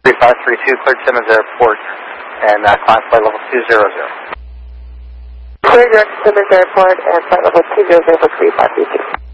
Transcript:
3532, cleared Simmons Airport, and climb flight level 200. Cleared Simmons Airport and flight level 200 for 3532.